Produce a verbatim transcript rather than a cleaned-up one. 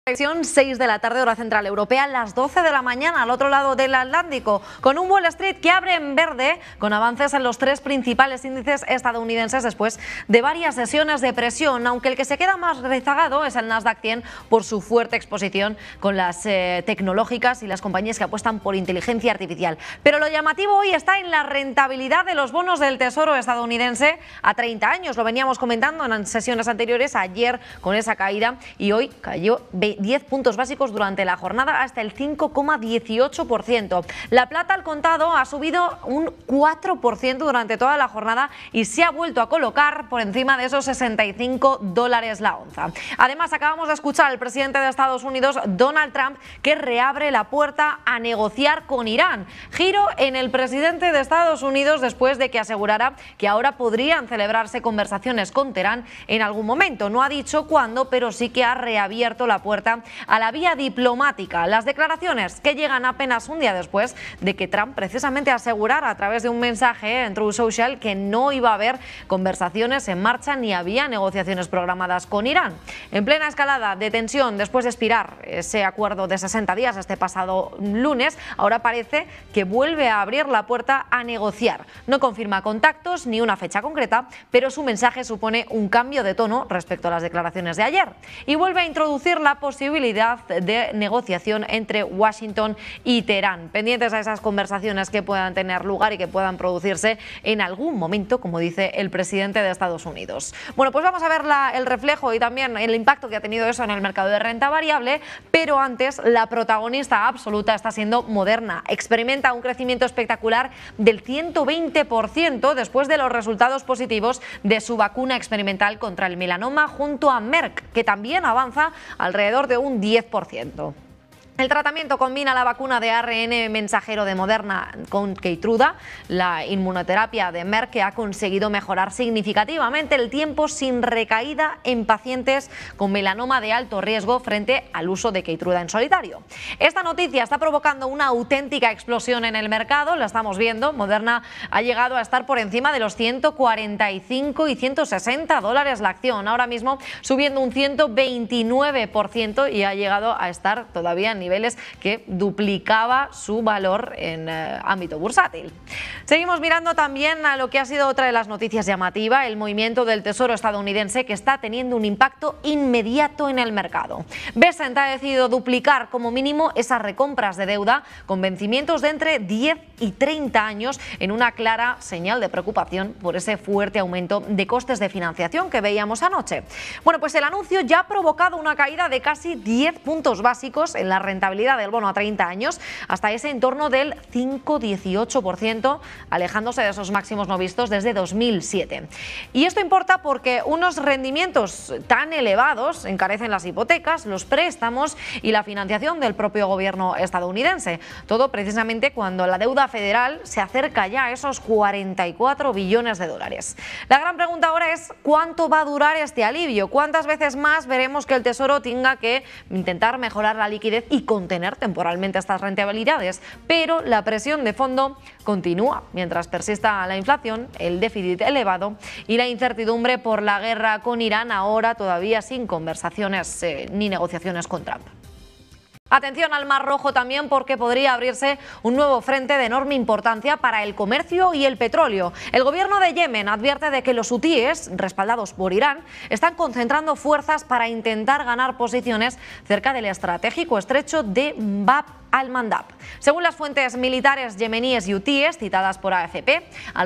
seis de la tarde, hora central europea, las doce de la mañana al otro lado del Atlántico, con un Wall Street que abre en verde, con avances en los tres principales índices estadounidenses después de varias sesiones de presión, aunque el que se queda más rezagado es el Nasdaq cien por su fuerte exposición con las eh, tecnológicas y las compañías que apuestan por inteligencia artificial. Pero lo llamativo hoy está en la rentabilidad de los bonos del Tesoro estadounidense a treinta años. Lo veníamos comentando en sesiones anteriores, ayer con esa caída, y hoy cayó diez puntos básicos durante la jornada hasta el cinco coma dieciocho por ciento. La plata al contado ha subido un cuatro por ciento durante toda la jornada y se ha vuelto a colocar por encima de esos sesenta y cinco dólares la onza. Además, acabamos de escuchar al presidente de Estados Unidos, Donald Trump, que reabre la puerta a negociar con Irán. Giro en el presidente de Estados Unidos después de que asegurara que ahora podrían celebrarse conversaciones con Teherán en algún momento. No ha dicho cuándo, pero sí que ha reabierto la puerta a la vía diplomática. Las declaraciones que llegan apenas un día después de que Trump precisamente asegurara a través de un mensaje en Truth Social que no iba a haber conversaciones en marcha ni había negociaciones programadas con Irán. En plena escalada de tensión después de expirar ese acuerdo de sesenta días este pasado lunes, ahora parece que vuelve a abrir la puerta a negociar. No confirma contactos ni una fecha concreta, pero su mensaje supone un cambio de tono respecto a las declaraciones de ayer y vuelve a introducir la posibilidad de negociación entre Washington y Teherán, pendientes a esas conversaciones que puedan tener lugar y que puedan producirse en algún momento, como dice el presidente de Estados Unidos. Bueno, pues vamos a ver la, el reflejo y también el impacto que ha tenido eso en el mercado de renta variable, pero antes la protagonista absoluta está siendo Moderna. Experimenta un crecimiento espectacular del ciento veinte por ciento después de los resultados positivos de su vacuna experimental contra el melanoma junto a Merck, que también avanza alrededor de un diez por ciento. El tratamiento combina la vacuna de A R N mensajero de Moderna con Keytruda, la inmunoterapia de Merck, que ha conseguido mejorar significativamente el tiempo sin recaída en pacientes con melanoma de alto riesgo frente al uso de Keytruda en solitario. Esta noticia está provocando una auténtica explosión en el mercado, la estamos viendo. Moderna ha llegado a estar por encima de los ciento cuarenta y cinco y ciento sesenta dólares la acción, ahora mismo subiendo un ciento veintinueve por ciento y ha llegado a estar todavía en niveles que duplicaba su valor en eh, ámbito bursátil. Seguimos mirando también a lo que ha sido otra de las noticias llamativas, el movimiento del Tesoro estadounidense, que está teniendo un impacto inmediato en el mercado. Bessent ha decidido duplicar como mínimo esas recompras de deuda con vencimientos de entre diez y treinta años, en una clara señal de preocupación por ese fuerte aumento de costes de financiación que veíamos anoche. Bueno, pues el anuncio ya ha provocado una caída de casi diez puntos básicos en la rentabilidad rentabilidad del bono a treinta años hasta ese entorno del cinco coma dieciocho por ciento, alejándose de esos máximos no vistos desde dos mil siete. Y esto importa porque unos rendimientos tan elevados encarecen las hipotecas, los préstamos y la financiación del propio gobierno estadounidense. Todo precisamente cuando la deuda federal se acerca ya a esos cuarenta y cuatro billones de dólares. La gran pregunta ahora es ¿cuánto va a durar este alivio? ¿Cuántas veces más veremos que el Tesoro tenga que intentar mejorar la liquidez y contener temporalmente estas rentabilidades? Pero la presión de fondo continúa mientras persista la inflación, el déficit elevado y la incertidumbre por la guerra con Irán, ahora todavía sin conversaciones eh, ni negociaciones con Trump. Atención al Mar Rojo también, porque podría abrirse un nuevo frente de enorme importancia para el comercio y el petróleo. El gobierno de Yemen advierte de que los hutíes, respaldados por Irán, están concentrando fuerzas para intentar ganar posiciones cerca del estratégico estrecho de Bab al-Mandab. Según las fuentes militares yemeníes y hutíes citadas por A F P, al